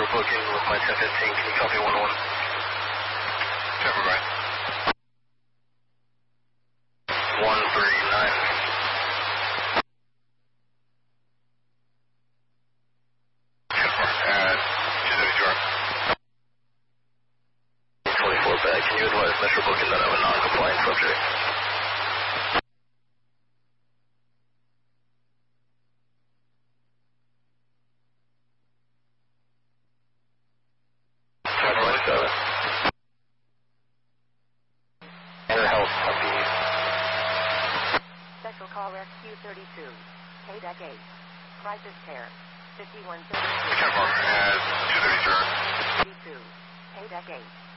Metro booking with my 1015. Can you copy 1-1? Trevor, right? 139. Trevor, 24 back. Can you advise Metro booking that I'm a non-compliant subject? Special call rescue 32. KDEC 8. Crisis care. 5132. Trevor, 230. 32. KDEC 8.